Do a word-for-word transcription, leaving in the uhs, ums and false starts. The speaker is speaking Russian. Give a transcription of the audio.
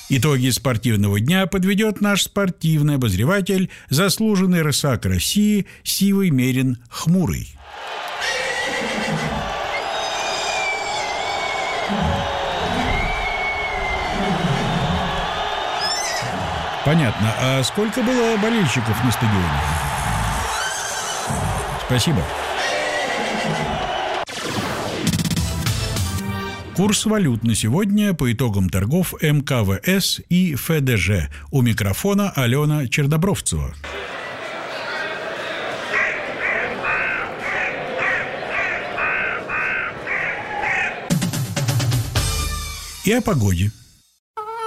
Итоги спортивного дня подведет наш спортивный обозреватель, заслуженный рысак России Сивый Мерин Хмурый. Понятно. А сколько было болельщиков на стадионе? Спасибо. Курс валют на сегодня по итогам торгов эм ка вэ эс и эф дэ жэ. У микрофона Алена Чернобровцева. И о погоде.